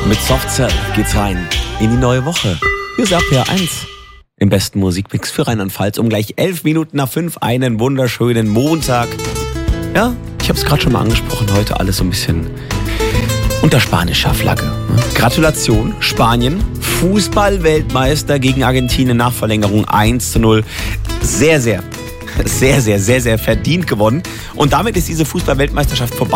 Mit Soft Cell geht's rein in die neue Woche. Hier ist RPR 1 im besten Musikmix für Rheinland-Pfalz um gleich 11 Minuten nach 5 einen wunderschönen Montag. Ja, ich habe es gerade schon mal angesprochen, heute alles so ein bisschen unter spanischer Flagge. Gratulation, Spanien, Fußball-Weltmeister gegen Argentinien nach Verlängerung 1:0. Sehr verdient gewonnen. Und damit ist diese Fußball-Weltmeisterschaft vorbei.